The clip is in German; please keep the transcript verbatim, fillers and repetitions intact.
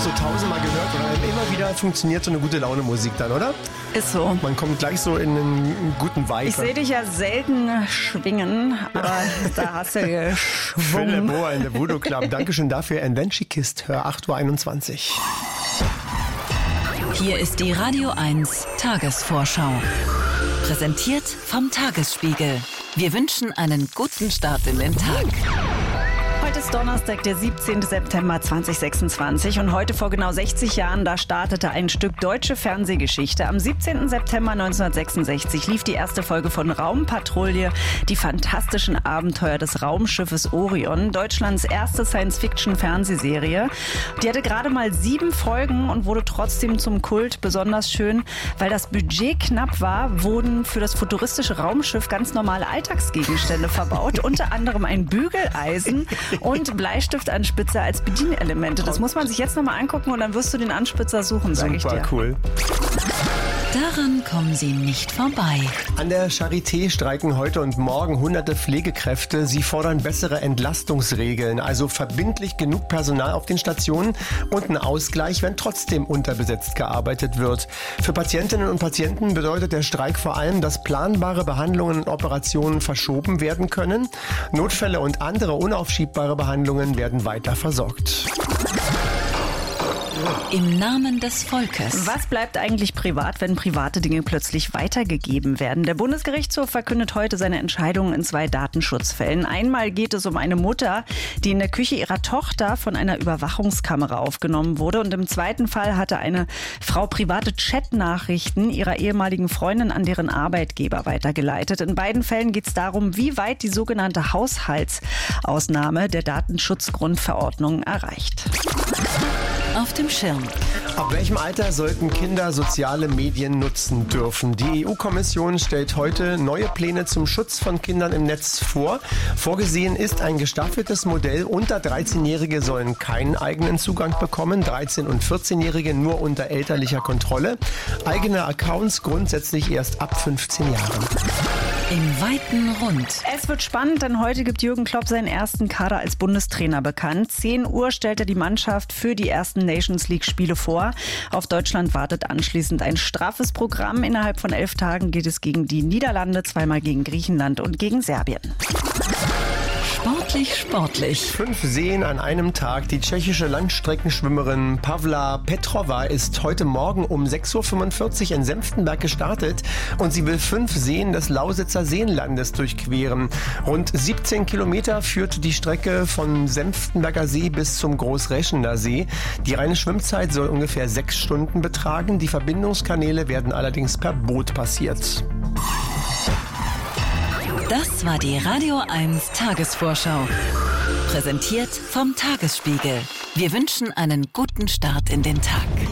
so tausendmal gehört oder immer wieder funktioniert so eine gute Laune Musik dann, oder? Ist so. Man kommt gleich so in einen guten Vibe. Ich sehe dich ja selten schwingen, aber da hast du geschwungen. Phil Boa in der Voodoo Club. Dankeschön dafür. And then she kissed her, acht Uhr einundzwanzig. Hier ist die Radio eins Tagesvorschau. Präsentiert vom Tagesspiegel. Wir wünschen einen guten Start in den Tag. Heute ist Donnerstag, der siebzehnten September zweitausendsechsundzwanzig und heute vor genau sechzig Jahren, da startete ein Stück deutsche Fernsehgeschichte. Am siebzehnten September neunzehnhundertsechsundsechzig lief die erste Folge von Raumpatrouille, die fantastischen Abenteuer des Raumschiffes Orion, Deutschlands erste Science-Fiction-Fernsehserie. Die hatte gerade mal sieben Folgen und wurde trotzdem zum Kult, besonders schön, weil das Budget knapp war, wurden für das futuristische Raumschiff ganz normale Alltagsgegenstände verbaut, unter anderem ein Bügeleisen und Bleistiftanspitzer als Bedienelemente. Das muss man sich jetzt nochmal angucken und dann wirst du den Anspitzer suchen, sage ich dir. Super cool. Daran kommen Sie nicht vorbei. An der Charité streiken heute und morgen hunderte Pflegekräfte. Sie fordern bessere Entlastungsregeln, also verbindlich genug Personal auf den Stationen und einen Ausgleich, wenn trotzdem unterbesetzt gearbeitet wird. Für Patientinnen und Patienten bedeutet der Streik vor allem, dass planbare Behandlungen und Operationen verschoben werden können. Notfälle und andere unaufschiebbare Behandlungen werden weiter versorgt. Im Namen des Volkes. Was bleibt eigentlich privat, wenn private Dinge plötzlich weitergegeben werden? Der Bundesgerichtshof verkündet heute seine Entscheidungen in zwei Datenschutzfällen. Einmal geht es um eine Mutter, die in der Küche ihrer Tochter von einer Überwachungskamera aufgenommen wurde. Und im zweiten Fall hatte eine Frau private Chatnachrichten ihrer ehemaligen Freundin an deren Arbeitgeber weitergeleitet. In beiden Fällen geht es darum, wie weit die sogenannte Haushaltsausnahme der Datenschutzgrundverordnung erreicht. Auf dem Schirm. Ab welchem Alter sollten Kinder soziale Medien nutzen dürfen? Die E U-Kommission stellt heute neue Pläne zum Schutz von Kindern im Netz vor. Vorgesehen ist ein gestaffeltes Modell. Unter dreizehnjährige sollen keinen eigenen Zugang bekommen, dreizehn- und vierzehnjährige nur unter elterlicher Kontrolle. Eigene Accounts grundsätzlich erst ab fünfzehn Jahren. Im weiten Rund. Es wird spannend, denn heute gibt Jürgen Klopp seinen ersten Kader als Bundestrainer bekannt. zehn Uhr stellt er die Mannschaft für die ersten Nations League-Spiele vor. Auf Deutschland wartet anschließend ein straffes Programm. Innerhalb von elf Tagen geht es gegen die Niederlande, zweimal gegen Griechenland und gegen Serbien. Sportlich, sportlich. Fünf Seen an einem Tag. Die tschechische Langstreckenschwimmerin Pavla Petrova ist heute Morgen um sechs Uhr fünfundvierzig in Senftenberg gestartet und sie will fünf Seen des Lausitzer Seenlandes durchqueren. Rund siebzehn Kilometer führt die Strecke von Senftenberger See bis zum Großräschener See. Die reine Schwimmzeit soll ungefähr sechs Stunden betragen. Die Verbindungskanäle werden allerdings per Boot passiert. Das war die Radio eins Tagesvorschau. Präsentiert vom Tagesspiegel. Wir wünschen einen guten Start in den Tag.